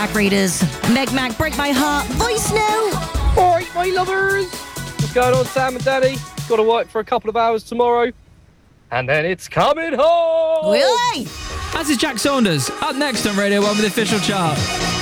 Mac readers. Meg Mac, Break My Heart, voice note. All right, my lovers. What's going on, Sam and Daddy? Got to work for a couple of hours tomorrow. And then it's coming home. Really? As is Jack Saunders. Up next on Radio 1 with the official chart.